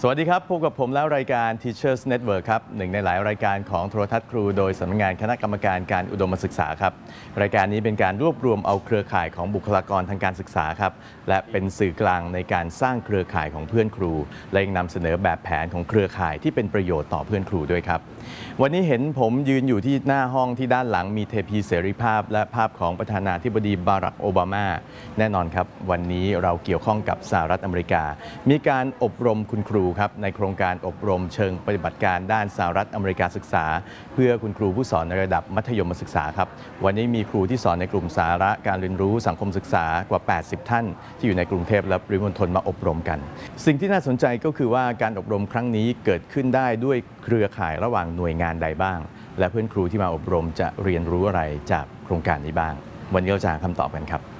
สวัสดีครับพบกับผมแล้วรายการ Teachers Network ครับหนึ่งในหลายรายการของโทรทัศน์ครูโดยสำนักงานคณะกรรมการการอุดมศึกษาครับรายการนี้เป็นการรวบรวมเอาเครือข่ายของบุคลากรทางการศึกษาครับและเป็นสื่อกลางในการสร้างเครือข่ายของเพื่อนครูและยังนำเสนอแบบแผนของเครือข่ายที่เป็นประโยชน์ต่อเพื่อนครูด้วยครับวันนี้เห็นผมยืนอยู่ที่หน้าห้องที่ด้านหลังมีเทพีเสรีภาพและภาพของประธานาธิบดีบารักโอบามาแน่นอนครับวันนี้เราเกี่ยวข้องกับสหรัฐอเมริกามีการอบรมคุณครูครับในโครงการอบรมเชิงปฏิบัติการด้านสหรัฐอเมริกาศึกษาเพื่อคุณครูผู้สอนในระดับมัธยมศึกษาครับวันนี้มีครูที่สอนในกลุ่มสาระการเรียนรู้สังคมศึกษากว่า80ท่านที่อยู่ในกรุงเทพและปริมณฑลมาอบรมกันสิ่งที่น่าสนใจก็คือว่าการอบรมครั้งนี้เกิดขึ้นได้ด้วยเครือข่ายระหว่างหน่วยงานใดบ้างและเพื่อนครูที่มาอบรมจะเรียนรู้อะไรจากโครงการนี้บ้างวันนี้เราจะหาคำตอบกันครับ